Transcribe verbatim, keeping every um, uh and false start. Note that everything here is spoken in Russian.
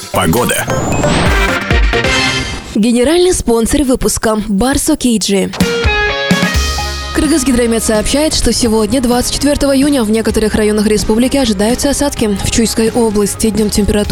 Погода. Генеральный спонсор выпуска – Барсо Кейджи. Кыргызгидромет сообщает, что сегодня, двадцать четвёртого июня, в некоторых районах республики ожидаются осадки. В Чуйской области днем температура